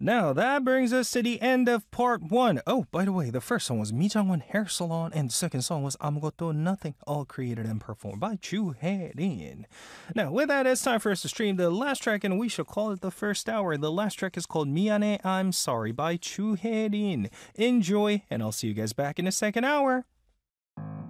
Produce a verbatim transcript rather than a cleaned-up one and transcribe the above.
Now that brings us to the end of part one. Oh, by the way, the first song was Mi Jang-won Hair Salon, and the second song was 아무것도 Nothing, all created and performed by Chu Hae-rin. Now, with that, it's time for us to stream the last track, and we shall call it the first hour. The last track is called 미안해, I'm Sorry by Chu Hae-rin. Enjoy, and I'll see you guys back in the second hour.